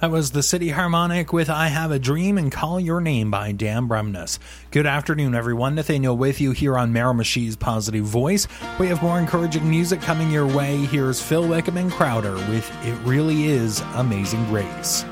That was the City Harmonic with I Have a Dream and Call Your Name by Dan Bremnes. Good afternoon, everyone. Nathaniel with you here on Miramichi's Positive Voice. We have more encouraging music coming your way. Here's Phil Wickham and Crowder with It Really Is Amazing Grace.